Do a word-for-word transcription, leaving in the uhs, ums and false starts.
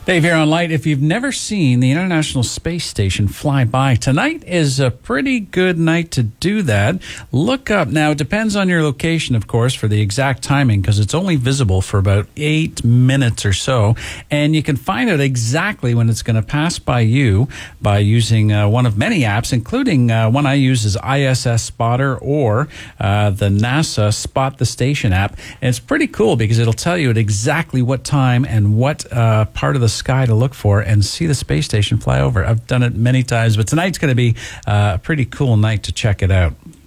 Dave here on Light. If you've never seen the International Space Station fly by, tonight is a pretty good night to do that. Look up. Now, it depends on your location, of course, for the exact timing, because it's only visible for about eight minutes or so. And you can find out exactly when it's going to pass by you by using uh, one of many apps, including uh, one I use is I S S Spotter or uh, the NASA Spot the Station app. And it's pretty cool because it'll tell you at exactly what time and what uh, part of the sky to look for and see the space station fly over. I've done it many times, but tonight's going to be uh, a pretty cool night to check it out.